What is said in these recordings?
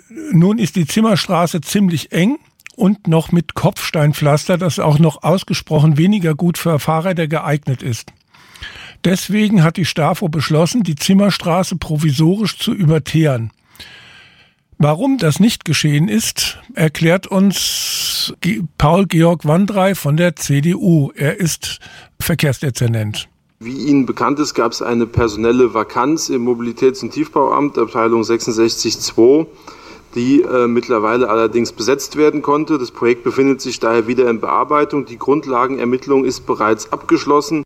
Nun ist die Zimmerstraße ziemlich eng und noch mit Kopfsteinpflaster, das auch noch ausgesprochen weniger gut für Fahrräder geeignet ist. Deswegen hat die Stafo beschlossen, die Zimmerstraße provisorisch zu überteeren. Warum das nicht geschehen ist, erklärt uns Paul-Georg Wandrey von der CDU. Er ist Verkehrsdezernent. Wie Ihnen bekannt ist, gab es eine personelle Vakanz im Mobilitäts- und Tiefbauamt, Abteilung 66.2, die mittlerweile allerdings besetzt werden konnte. Das Projekt befindet sich daher wieder in Bearbeitung. Die Grundlagenermittlung ist bereits abgeschlossen.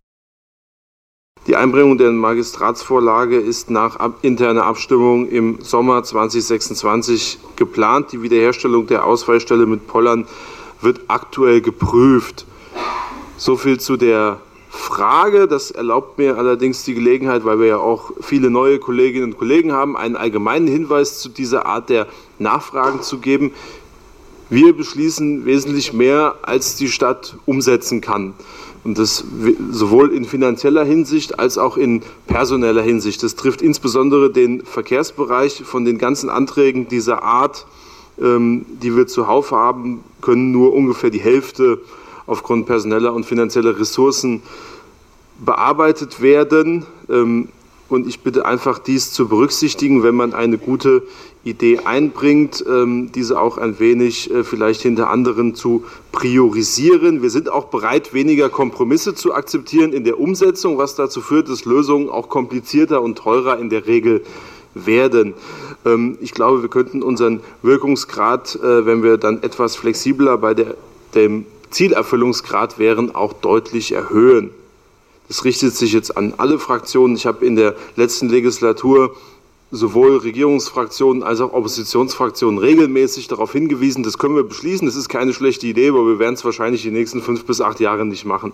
Die Einbringung der Magistratsvorlage ist nach interner Abstimmung im Sommer 2026 geplant. Die Wiederherstellung der Ausfallstelle mit Pollern wird aktuell geprüft. So viel zu der Frage. Das erlaubt mir allerdings die Gelegenheit, weil wir ja auch viele neue Kolleginnen und Kollegen haben, einen allgemeinen Hinweis zu dieser Art der Nachfragen zu geben. Wir beschließen wesentlich mehr, als die Stadt umsetzen kann. Und das sowohl in finanzieller Hinsicht als auch in personeller Hinsicht. Das trifft insbesondere den Verkehrsbereich. Von den ganzen Anträgen dieser Art, die wir zuhauf haben, können nur ungefähr die Hälfte aufgrund personeller und finanzieller Ressourcen bearbeitet werden. Und ich bitte einfach, dies zu berücksichtigen, wenn man eine gute Idee einbringt, diese auch ein wenig vielleicht hinter anderen zu priorisieren. Wir sind auch bereit, weniger Kompromisse zu akzeptieren in der Umsetzung, was dazu führt, dass Lösungen auch komplizierter und teurer in der Regel werden. Ich glaube, wir könnten unseren Wirkungsgrad, wenn wir dann etwas flexibler bei dem Zielerfüllungsgrad wären, auch deutlich erhöhen. Das richtet sich jetzt an alle Fraktionen. Ich habe in der letzten Legislatur sowohl Regierungsfraktionen als auch Oppositionsfraktionen regelmäßig darauf hingewiesen, das können wir beschließen, das ist keine schlechte Idee, aber wir werden es wahrscheinlich die nächsten 5 bis 8 Jahre nicht machen.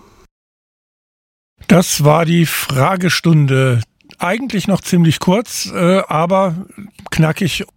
Das war die Fragestunde. Eigentlich noch ziemlich kurz, aber knackig